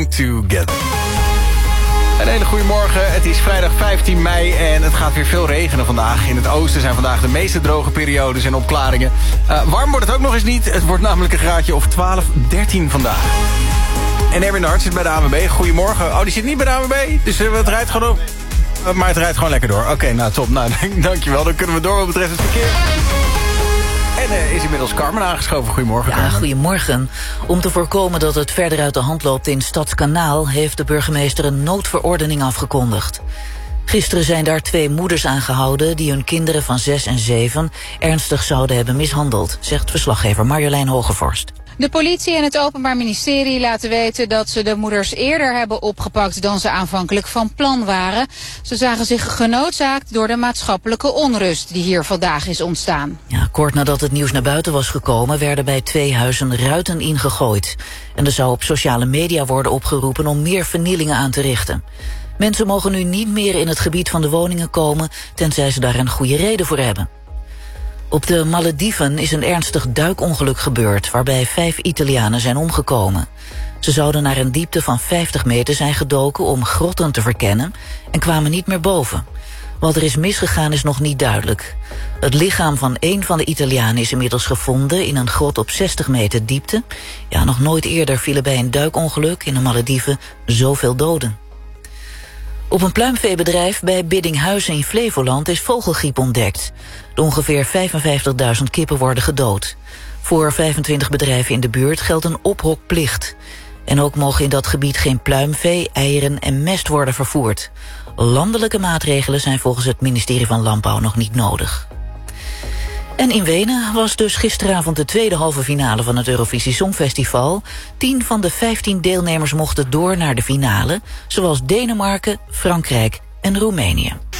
Come Together. Een hele goede morgen. Het is vrijdag 15 mei en het gaat weer veel regenen vandaag. In het oosten zijn vandaag de meeste droge periodes en opklaringen. Warm wordt het ook nog eens niet. Het wordt namelijk een graadje of 12, 13 vandaag. En Erwin de Hart zit bij de ANWB. Goedemorgen. Oh, die zit niet bij de ANWB. Dus het rijdt gewoon op. Maar het rijdt gewoon lekker door. Oké, nou top. Nou, dankjewel. Dan kunnen we door wat betreft het verkeer. En is inmiddels Carmen aangeschoven. Goedemorgen, Carmen. Ja, goedemorgen. Om te voorkomen dat het verder uit de hand loopt in Stadskanaal... heeft de burgemeester een noodverordening afgekondigd. Gisteren zijn daar 2 moeders aangehouden... die hun kinderen van 6 en 7 ernstig zouden hebben mishandeld... zegt verslaggever Marjolein Hogevorst. De politie en het Openbaar Ministerie laten weten dat ze de moeders eerder hebben opgepakt dan ze aanvankelijk van plan waren. Ze zagen zich genoodzaakt door de maatschappelijke onrust die hier vandaag is ontstaan. Ja, kort nadat het nieuws naar buiten was gekomen werden bij 2 huizen ruiten ingegooid. En er zou op sociale media worden opgeroepen om meer vernielingen aan te richten. Mensen mogen nu niet meer in het gebied van de woningen komen, tenzij ze daar een goede reden voor hebben. Op de Malediven is een ernstig duikongeluk gebeurd... waarbij 5 Italianen zijn omgekomen. Ze zouden naar een diepte van 50 meter zijn gedoken om grotten te verkennen... en kwamen niet meer boven. Wat er is misgegaan is nog niet duidelijk. Het lichaam van 1 van de Italianen is inmiddels gevonden... in een grot op 60 meter diepte. Ja, nog nooit eerder vielen bij een duikongeluk in de Malediven zoveel doden. Op een pluimveebedrijf bij Biddinghuizen in Flevoland is vogelgriep ontdekt. De ongeveer 55.000 kippen worden gedood. Voor 25 bedrijven in de buurt geldt een ophokplicht. En ook mogen in dat gebied geen pluimvee, eieren en mest worden vervoerd. Landelijke maatregelen zijn volgens het ministerie van Landbouw nog niet nodig. En in Wenen was dus gisteravond de tweede halve finale van het Eurovisie Songfestival. 10 van de 15 deelnemers mochten door naar de finale, zoals Denemarken, Frankrijk en Roemenië.